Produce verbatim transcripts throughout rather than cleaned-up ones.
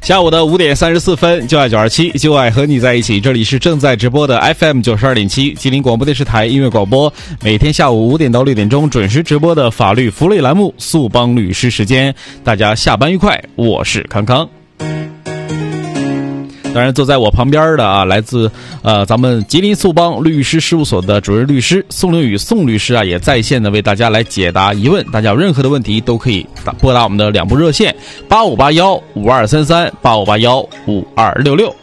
下午的五点三十四分，就爱九二七，就爱和你在一起。这里是正在直播的 F M 九十二点七，吉林广播电视台音乐广播，每天下午五点到六点钟准时直播的法律福利栏目《速帮律师时间》。大家下班愉快，我是康康。当然，坐在我旁边的啊，来自呃咱们吉林速帮律师事务所的主任律师宋凌宇宋律师啊，也在线的为大家来解答疑问。大家有任何的问题都可以打拨打我们的两部热线八五八幺五二三三八五八幺五二六六。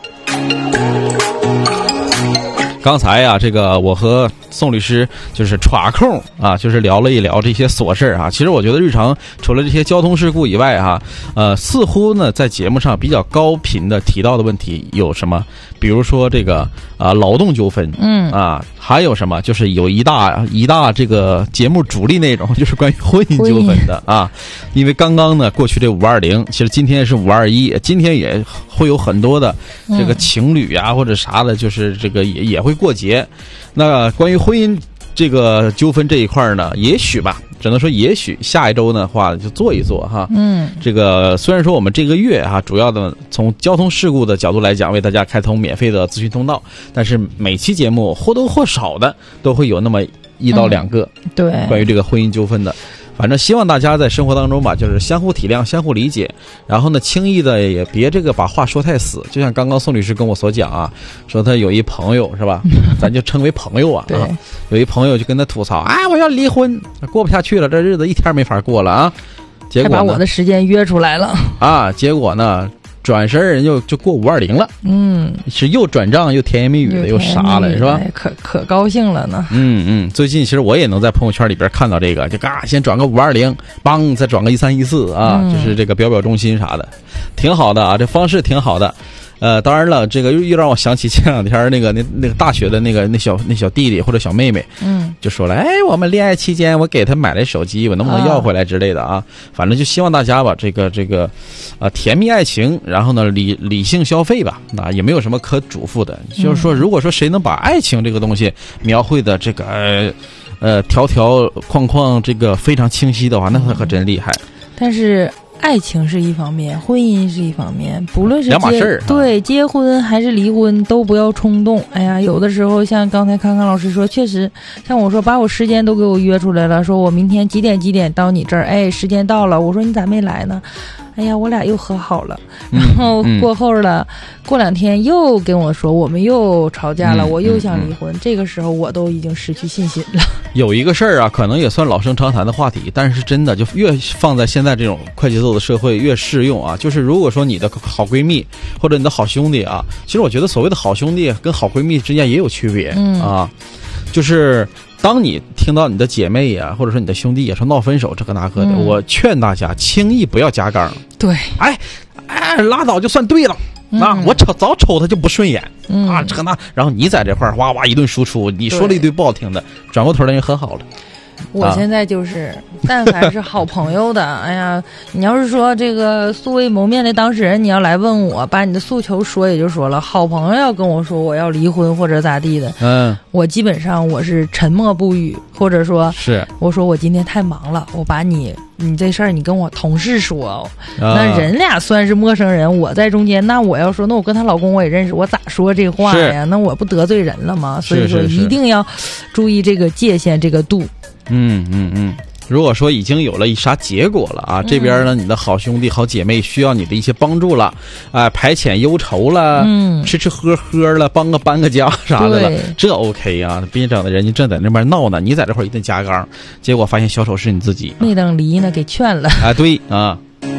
刚才啊，这个我和宋律师就是耍空啊，就是聊了一聊这些琐事啊。其实我觉得日常除了这些交通事故以外啊，呃，似乎呢在节目上比较高频的提到的问题有什么？比如说这个啊、呃、劳动纠纷，嗯啊，还有什么？就是有一大一大这个节目主力内容就是关于婚姻纠纷的啊。因为刚刚呢过去这五二零，其实今天是五二一，今天也会有很多的这个情侣啊、嗯、或者啥的，就是这个也也会过节。那关于婚姻这个纠纷这一块呢，也许吧，只能说也许下一周的话就做一做哈。嗯，这个虽然说我们这个月哈，主要的从交通事故的角度来讲，为大家开通免费的咨询通道，但是每期节目或多或少的都会有那么一到两个、嗯、对关于这个婚姻纠纷的。反正希望大家在生活当中吧，就是相互体谅、相互理解，然后呢，轻易的也别这个把话说太死。就像刚刚宋律师跟我所讲啊，说他有一朋友是吧，咱就称为朋友啊，对，有一朋友就跟他吐槽，啊，我要离婚，过不下去了，这日子一天没法过了啊。结果还把我的时间约出来了啊，结果呢？转身人就就过五二零了，嗯，是又转账又甜言蜜语的又啥了，是吧？ 可可高兴了呢。 嗯嗯，最近其实我也能在朋友圈里边看到这个，就嘎先转个五二零，帮再转个一三一四啊，嗯、就是这个表表忠心啥的，挺好的啊，这方式挺好的。呃，当然了，这个又又让我想起前两天那个那那个大学的那个那小那小弟弟或者小妹妹，嗯，就说了，哎，我们恋爱期间我给他买了手机，我能不能要回来之类的啊？啊反正就希望大家吧，这个这个，呃，甜蜜爱情，然后呢理理性消费吧，啊，也没有什么可嘱咐的。就是说，如果说谁能把爱情这个东西描绘的这个呃呃条条框框这个非常清晰的话，那他可真厉害。 但是。爱情是一方面，婚姻是一方面，不论是两码事儿。 对，结婚还是离婚都不要冲动。哎呀，有的时候像刚才康康老师说，确实像我说把我时间都给我约出来了，说我明天几点几点到你这儿，哎，时间到了，我说你咋没来呢？哎呀，我俩又和好了，然后过后了，嗯嗯、过两天又跟我说我们又吵架了，嗯、我又想离婚、嗯嗯，这个时候我都已经失去信心了。 有一个事儿啊，可能也算老生常谈的话题，但是真的就越放在现在这种快节奏的社会越适用啊。就是如果说你的好闺蜜或者你的好兄弟啊，其实我觉得所谓的好兄弟跟好闺蜜之间也有区别、嗯、啊，就是当你听到你的姐妹呀、啊，或者说你的兄弟也说闹分手这个那个的、嗯，我劝大家轻易不要加杠。 对， 哎哎，拉倒就算对了。啊，我瞅早瞅他就不顺眼、嗯、啊，这个那，然后你在这块儿哇哇一顿输出，你说了一堆不好听的，转过头来人和好了。 我现在就是，但凡是好朋友的，哎呀，你要是说这个素未谋面的当事人，你要来问我，把你的诉求说也就说了。好朋友要跟我说我要离婚或者咋地的，嗯，我基本上我是沉默不语，或者说是我说我今天太忙了，我把你你这事儿你跟我同事说、哦啊，那人俩算是陌生人，我在中间，那我要说，那我跟她老公我也认识，我咋说这话呀？那我不得罪人了吗？所以说一定要注意这个界限，这个度。 嗯嗯嗯，如果说已经有了一啥结果了啊，这边呢，你的好兄弟好姐妹需要你的一些帮助了，啊、呃，排遣忧愁了，嗯，吃吃喝喝了，帮个搬个家啥的了，这 OK 啊。别整的人家正在那边闹呢，你在这块一顿加杠，结果发现小丑是你自己， 没等离呢，给劝了。 啊，对啊。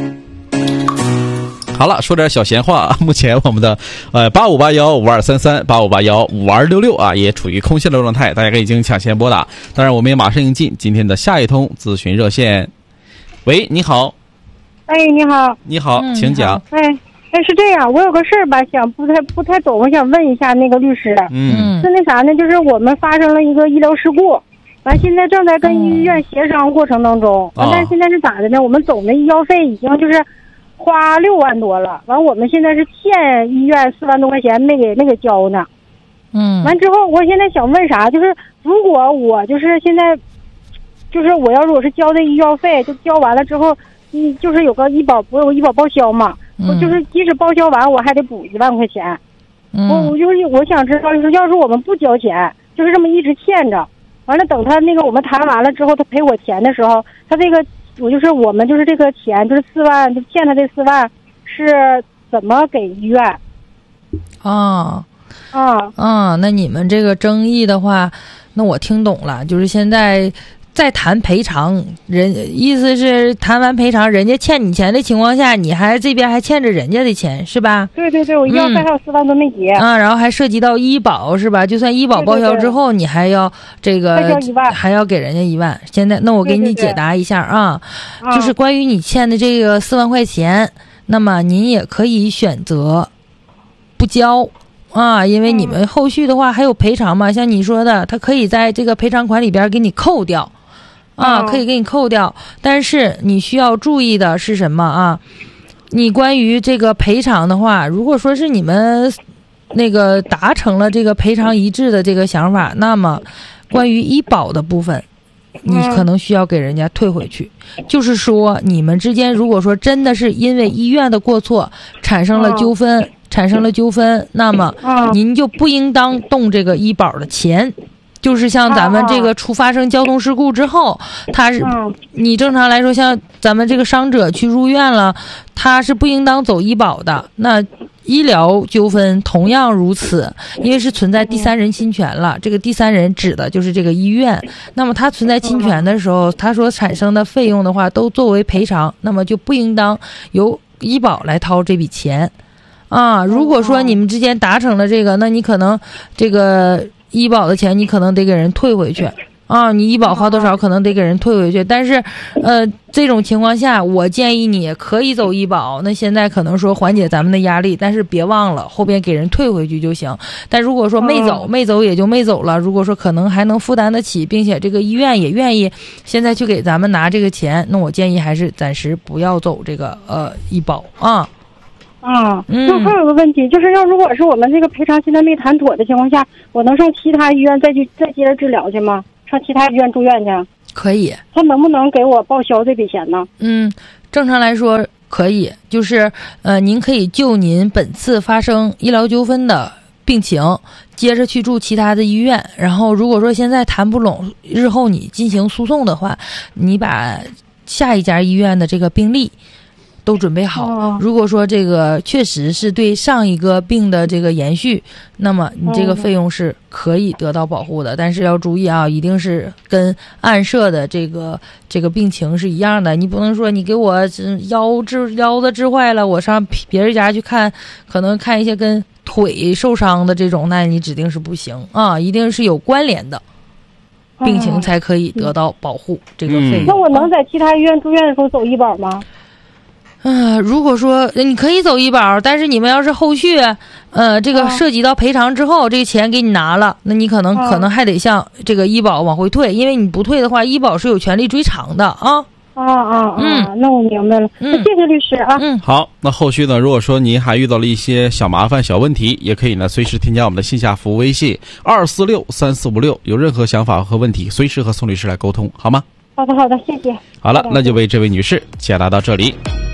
好了，说点小闲话啊。目前我们的呃八五八幺五二三三八五八幺五二六六啊，也处于空线的状态，大家可以进行抢先拨打。当然，我们也马上迎进今天的下一通咨询热线。喂，你好。 哎，你好。 你好，嗯、请讲。 哎，哎，是这样，我有个事儿吧，想不太不太懂，我想问一下那个律师。嗯。是那啥呢？就是我们发生了一个医疗事故，完现在正在跟医院协商过程当中。完、嗯，但是现在是咋的呢？我们总的医药费已经就是。花六万多了，完我们现在是欠医院四万多块钱没给没给交呢。嗯，完之后我现在想问啥，就是如果我就是现在，就是我要如果是交的医药费，就交完了之后，嗯，就是有个医保不有个医保报销嘛， 我就是即使报销完，我还得补一万块钱。 嗯、 我我就是我想知道，就是要是我们不交钱，就是这么一直欠着，完了等他那个我们谈完了之后，他赔我钱的时候，他这个我就是我们就是这个钱就是四万，就欠他这四万是怎么给医院？ 啊啊啊，那你们这个争议的话，那我听懂了，就是现在。再谈赔偿，人意思是谈完赔偿，人家欠你钱的情况下，你还这边还欠着人家的钱，是吧？ 对对对，我医药费还有四万都没结、 嗯、啊，然后还涉及到医保，是吧？就算医保报销之后，对对对，你还要这个还要给人家一万。现在，那我给你解答一下啊， 对对对， 就是关于你欠的这个四万块钱，那么您也可以选择不交。啊，因为你们后续的话还有赔偿嘛，像你说的，他可以在这个赔偿款里边给你扣掉。啊，可以给你扣掉，但是你需要注意的是什么啊？你关于这个赔偿的话，如果说是你们那个达成了这个赔偿一致的这个想法，那么关于医保的部分，你可能需要给人家退回去。就是说，你们之间如果说真的是因为医院的过错产生了纠纷，产生了纠纷，那么您就不应当动这个医保的钱。就是像咱们这个出发生交通事故之后，他是你正常来说，像咱们这个伤者去入院了，他是不应当走医保的。那医疗纠纷同样如此，因为是存在第三人侵权了。这个第三人指的就是这个医院。那么他存在侵权的时候，他所产生的费用的话，都作为赔偿，那么就不应当由医保来掏这笔钱啊。如果说你们之间达成了这个，那你可能这个。医保的钱你可能得给人退回去啊，你医保花多少可能得给人退回去，但是呃这种情况下我建议你可以走医保，那现在可能说缓解咱们的压力，但是别忘了后边给人退回去就行。但如果说没走没走也就没走了，如果说可能还能负担得起，并且这个医院也愿意现在去给咱们拿这个钱，那我建议还是暂时不要走这个呃医保啊。 啊，那还有个问题，就是要如果是我们这个赔偿现在没谈妥的情况下，我能上其他医院再去再接着治疗去吗？上其他医院住院去？ 可以。 他能不能给我报销这笔钱呢？ 嗯，正常来说可以，就是呃，您可以就您本次发生医疗纠纷的病情，接着去住其他的医院。然后如果说现在谈不拢，日后你进行诉讼的话，你把下一家医院的这个病历都准备好。如果说这个确实是对上一个病的这个延续，那么你这个费用是可以得到保护的。但是要注意啊，一定是跟案涉的这个这个病情是一样的。你不能说你给我腰治腰子治坏了，我上别人家去看，可能看一些跟腿受伤的这种，那你指定是不行啊，一定是有关联的病情才可以得到保护。嗯、这个费用。 那我能在其他医院住院的时候走医保吗？ 嗯、呃，如果说你可以走医保，但是你们要是后续，呃，这个涉及到赔偿之后，这个钱给你拿了，那你可能、啊、可能还得向这个医保往回退，因为你不退的话，医保是有权利追偿的啊。 啊啊嗯，那我明白了。嗯，那谢谢律师啊。 嗯，好，那后续呢，如果说您还遇到了一些小麻烦、小问题，也可以呢随时添加我们的线下服务微信二四六三四五六，有任何想法和问题，随时和宋律师来沟通，好吗？ 好的，好的，谢谢。 好了，那就为这位女士解答到这里。